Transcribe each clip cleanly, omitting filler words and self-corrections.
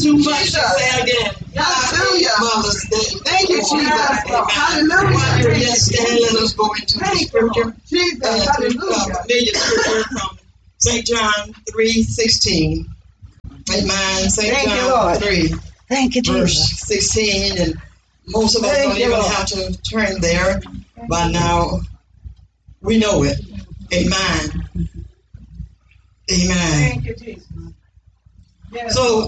Too much to say again. Hallelujah. Mother's Day. Thank you, Jesus. Hallelujah. While you're yet standing, let us go into the scripture. Jesus. Hallelujah. Familiar scripture from St. John 3:16. Amen. St. John 3. Thank you, Verse Jesus. 16. And most of us don't even have to turn there. By now, we know it. Amen. Amen. Thank you, Jesus. Yes. So,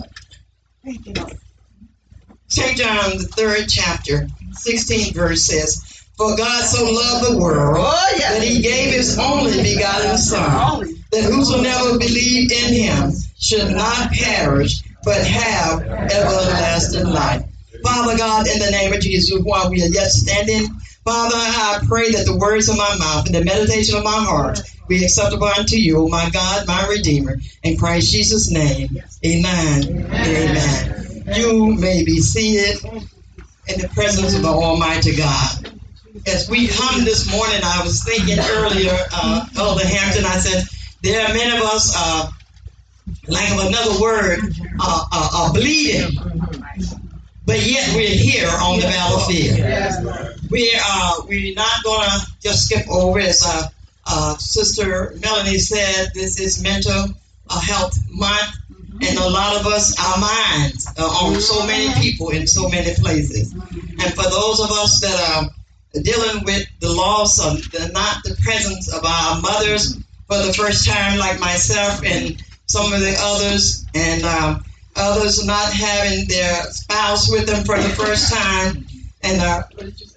St. John, the 3rd chapter, 16 verse says, "For God so loved the world that he gave his only begotten Son, that whosoever believed in him should not perish, but have everlasting life." Father God, in the name of Jesus, while we are yet standing, Father, I pray that the words of my mouth and the meditation of my heart be acceptable unto you, my God, my Redeemer. In Christ Jesus' name, amen. Amen. You may be seated in the presence of the Almighty God. As we come this morning, I was thinking earlier, Elder Hampton, I said, there are many of us, lack of another word, are bleeding. But yet we're here on the battlefield. We're not going to just skip over, as Sister Melanie said, this is mental health month, and a lot of us, our minds are on so many people in so many places. And for those of us that are dealing with the loss of not the presence of our mothers for the first time, like myself and some of the others, and others not having their spouse with them for the first time, and what did you say?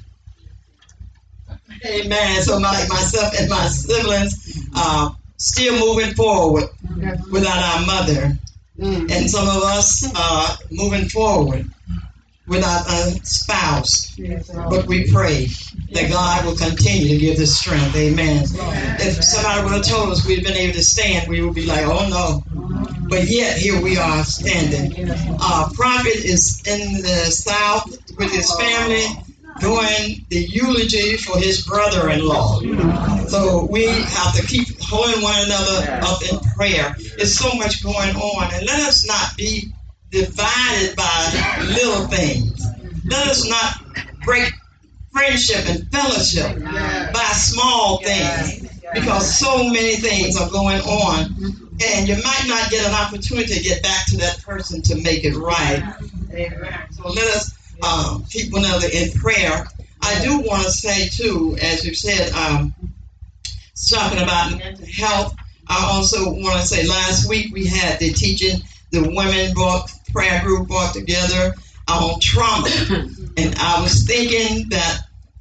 Amen. So myself and my siblings still moving forward without our mother. And some of us moving forward without a spouse. But we pray that God will continue to give us strength. Amen. If somebody would have told us we'd been able to stand, we would be like, oh no. But yet here we are standing. Prophet is in the South with his family, doing the eulogy for his brother-in-law. So we have to keep holding one another up in prayer. There's so much going on. And let us not be divided by little things. Let us not break friendship and fellowship by small things, because so many things are going on. And you might not get an opportunity to get back to that person to make it right. So let us keep one another in prayer. I do want to say, too, as you said, talking about mental health, I also want to say last week we had the teaching, the women prayer group brought together on trauma. And I was thinking that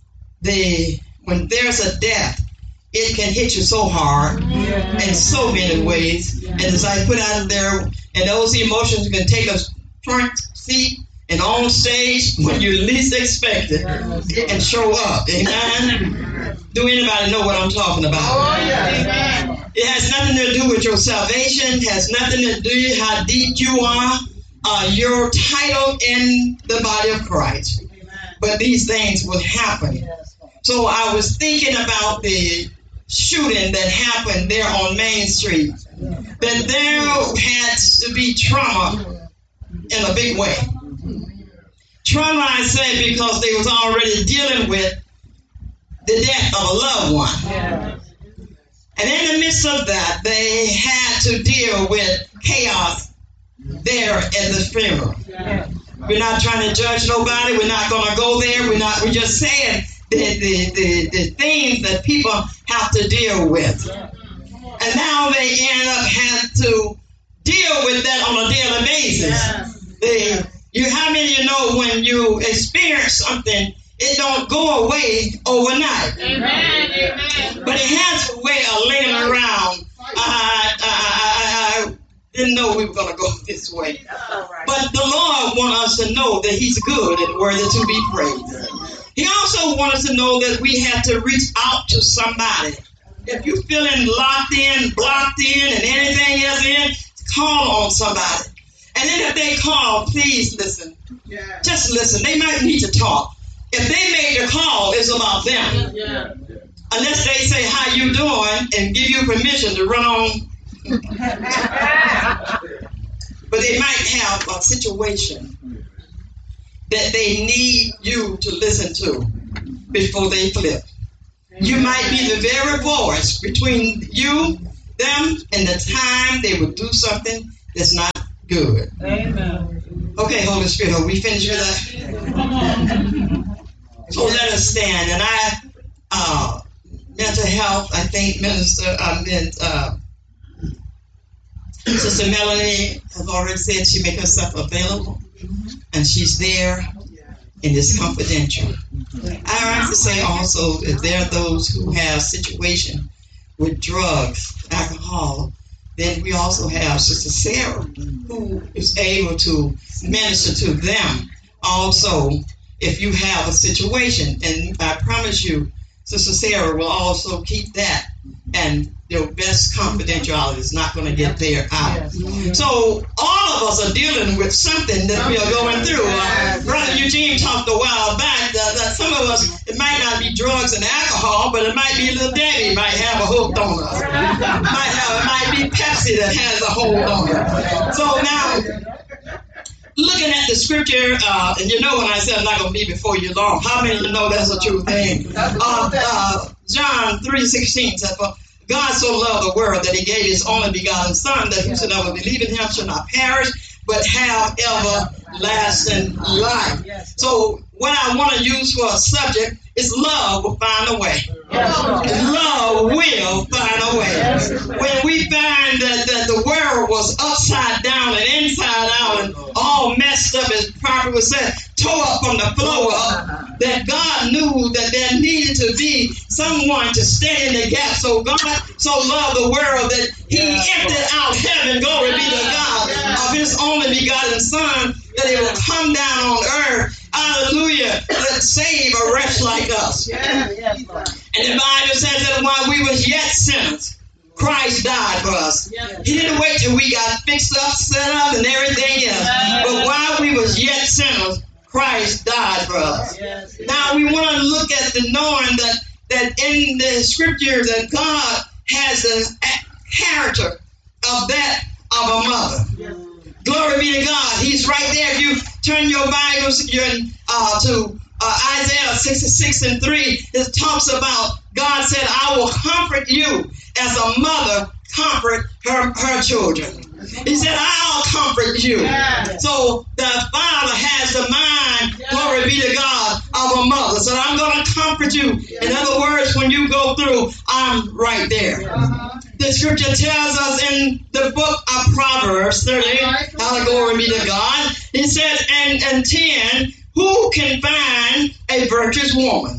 when there's a death, it can hit you so hard in so many ways. And as I put out there, and those emotions can take a front seat and on stage when you least expect it and show up. Amen. Do anybody know what I'm talking about? Oh, yeah. It has nothing to do with your salvation. It has nothing to do with how deep you are, your title in the body of Christ. But these things will happen. So I was thinking about the shooting that happened there on Main Street. That there had to be trauma in a big way. Trauma, I say, because they was already dealing with the death of a loved one. And in the midst of that, they had to deal with chaos there at the funeral. We're not trying to judge nobody. We're not going to go there. We're just saying the things that people have to deal with. And now they end up having to deal with that on a daily basis. How many of you know when you experience something, it don't go away overnight? Amen. But it has a way of laying around. I didn't know we were going to go this way. But the Lord wants us to know that he's good and worthy to be praised. He also wants us to know that we have to reach out to somebody. If you're feeling locked in, blocked in, and anything else in, call on somebody. And then if they call, please listen. Just listen. They might need to talk. If they made the call, it's about them. Unless they say, how you doing, and give you permission to run on. but they might have a situation that they need you to listen to before they flip. You might be the very voice between you, them, and the time they will do something that's not good. Amen. Okay, Holy Spirit, are we finished with that? So let us stand. And mental health, I think Sister Melanie has already said she make herself available, and she's there, and it's confidential. I have to say also that there are those who have situation with drugs, alcohol. Then we also have Sister Sarah, who is able to minister to them. Also, if you have a situation, and I promise you, Sister Sarah will also keep that, and your best confidentiality is not going to get there out. So all of us are dealing with something that we are going through. Brother Eugene talked a while back that some of us, it might not be drugs and alcohol, but it might be little Daddy might have a hook on us. It might be Pepsi that has a hold on us. So now, looking at the scripture, and you know when I said I'm not going to be before you long, how many of you know that's a true thing? John 3:16 said, "For God so loved the world that he gave his only begotten Son, that whosoever believe in him shall not perish, but have everlasting life." So what I want to use for a subject is love will find a way. Love will find a way. When we find that the world was upside down and inside out and all messed up, as Prophet was saying, tore up from the floor up, that God knew that there needed to be someone to stand in the gap. So God so loved the world that he emptied out heaven, glory be to God, of his only begotten Son, that he will come down on earth, hallelujah, and save a wretch like us. And the Bible says that while we was yet sinners, Christ died for us. He didn't wait till we got fixed up, set up, and everything else. But while we was yet sinners, Christ died for us. Now we want to look at the knowing that in the scripture that God has a character of that of a mother. Glory be to God. He's right there. If you turn your Bibles to Isaiah 66:3, it talks about God said, "I will comfort you as a mother comfort her children." He said, "I'll comfort you." So the Father has the mind, glory be to God, of a mother. So I'm going to comfort you. In other words, when you go through, I'm right there. The scripture tells us in the book of Proverbs 30, glory be to God, it says, and 10, who can find a virtuous woman?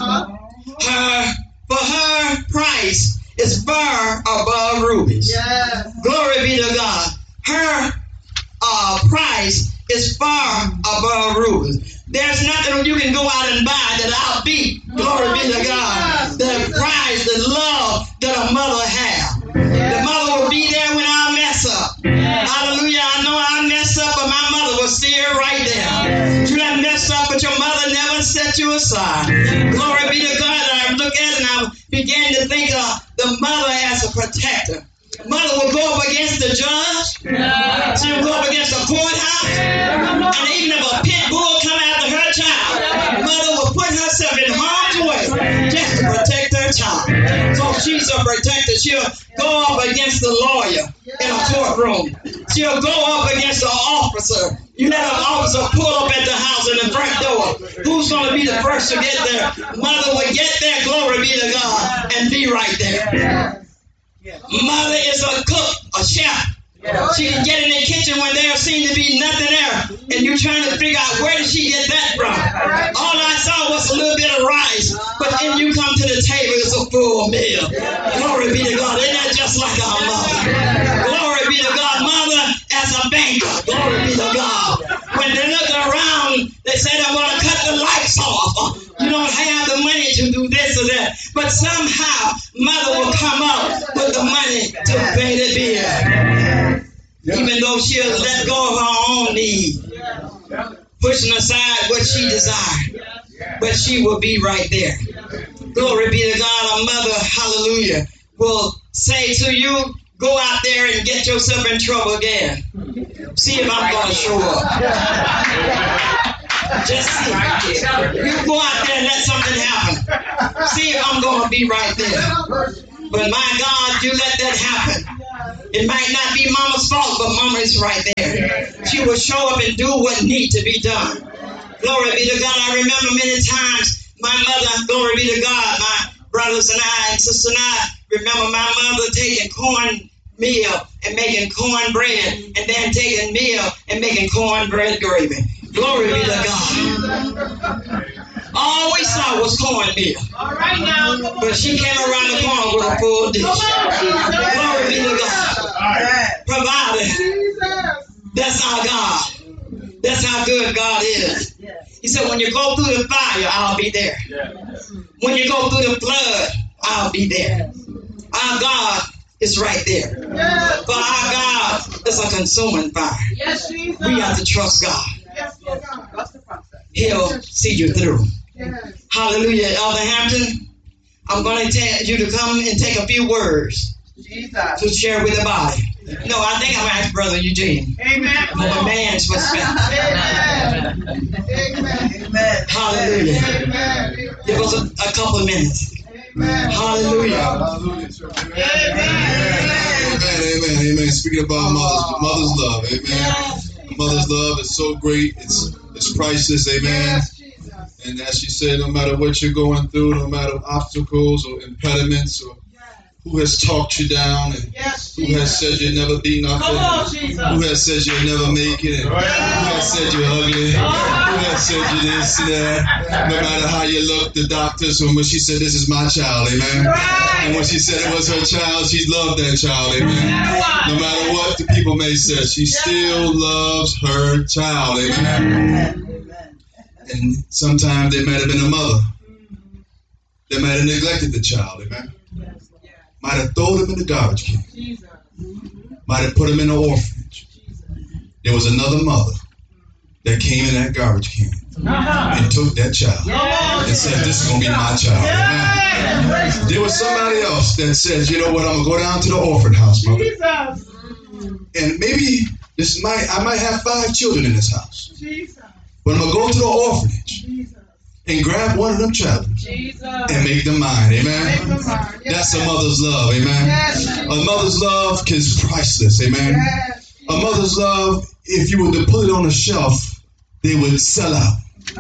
For her price is far above rubies. Glory be to God. Her price is far above rubies. There's nothing you can go out and buy that outbeat, glory be to God, the price, the love that a mother has. The mother will be there when I mess up. Hallelujah. I know I mess up, but my mother was still right there. You done messed up, but your mother never set you aside. Glory be to God. I look at it and I began to think of the mother as a protector. Mother will go up against the judge. She will go up against the courthouse. And even if a pit bull come after her child, mother will put herself in harm's way just to protect her child. So she's a protector. She'll go up against the lawyer in a courtroom. She'll go up against the officer. You let an officer pull up at the house in the front door. Who's going to be the first to get there? Mother will get there, glory be to God, and be right there. Mother is a cook, a chef. She can get in the kitchen when there seems to be nothing there, and you're trying to figure out where did she get that from. All I saw was a little bit of rice, but then you come to the table, it's a full meal. Glory be to God. Isn't that just like our mother? Glory be to God. Mother as a banker. Glory be to God. When they look around, they say they want to cut the lights off. You don't have the money to do this or that. But somehow, mother will come up with the money to pay the bill. Even though she'll let go of her own need, pushing aside what she desired. But she will be right there. Glory be to God. A mother, hallelujah, will say to you, go out there and get yourself in trouble again. See if I'm going to show up. Just see. You go out there and let something happen. See if I'm going to be right there. But my God, you let that happen. It might not be Mama's fault, but Mama is right there. She will show up and do what needs to be done. Glory be to God. I remember many times my mother, glory be to God, my brothers and I and sister and I remember my mother taking cornmeal and making cornbread, and then taking meal and making cornbread gravy. Glory be to God. All we saw was cornmeal. All right now. But she came around the corner with a full dish. Glory be to God. Provided. That's our God. That's how good God is. He said, when you go through the fire, I'll be there. When you go through the flood, I'll be there. Our God is right there. For our God is a consuming fire. Yes, Jesus. We have to trust God. Yes, God. He'll see you through. Yes. Hallelujah. Elder Hampton, I'm going to tell you to come and take a few words Jesus. to share with the body. No, I think I'm asking Brother Eugene. Amen. From a man's perspective. Amen. Amen. Hallelujah. Amen. Give us a couple of minutes. Amen. Hallelujah. Amen. Speaking about mother's love. Amen. Mother's love is so great. It's priceless. Amen. Yes, Jesus. And as she said, no matter what you're going through, no matter obstacles or impediments or who has talked you down and Yes, who has said you'll never be nothing, come on, Jesus. who has said you'll never make it, and who has said you're ugly, who has said you this and that. No matter how you look, the doctors, when she said, this is my child, amen. And when she said it was her child, she loved that child, amen. No matter what the people may say, she still loves her child, amen. And sometimes they might have been a mother. They might have neglected the child, amen. Might have thrown him in the garbage can. Might have put him in an orphanage. There was another mother that came in that garbage can and took that child and said, this is going to be my child. Amen. There was somebody else that says, you know what, I'm going to go down to the orphan house, mother. And maybe I might have 5 children in this house. But I'm going to go to the orphanage and grab one of them children and make them mine. Amen. That's a mother's love. Amen. A mother's love is priceless. Amen. A mother's love, if you were to put it on a shelf, they would sell out.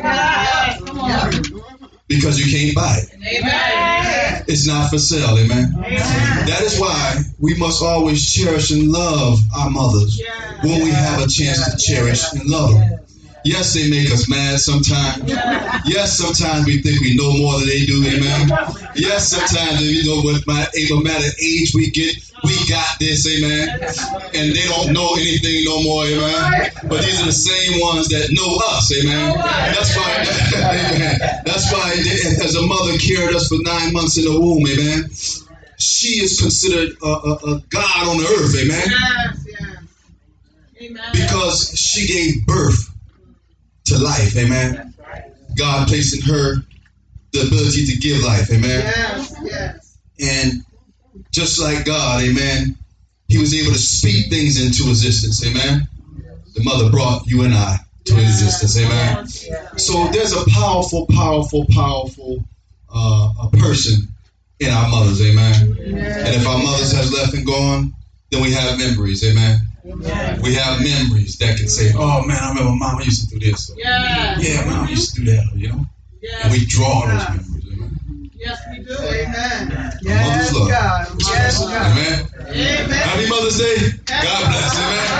Because you can't buy it. Amen. It's not for sale. Amen. That is why we must always cherish and love our mothers when we have a chance to cherish and love them. Yes, they make us mad sometimes. Yes, sometimes we think we know more than they do. Amen. Yes, sometimes, you know, with no matter age we get, we got this. Amen. And they don't know anything no more. Amen. But these are the same ones that know us. Amen. That's why, amen. That's why as a mother carried us for 9 months in the womb. Amen. She is considered a God on the earth. Amen. Because she gave birth to life, amen. God placed in her the ability to give life, amen. Yes. And just like God, amen, he was able to speak things into existence, amen. The mother brought you and I to existence, amen. So there's a powerful a person in our mothers, amen. And if our mothers has left and gone, then we have memories, amen. We have memories that can say, oh man, I remember Mama used to do this. Yeah, Mama used to do that, you know. And we draw on those memories, amen. Yes, we do. Amen. Mother's love. Yes, God. Amen. Happy Mother's Day. God bless, amen.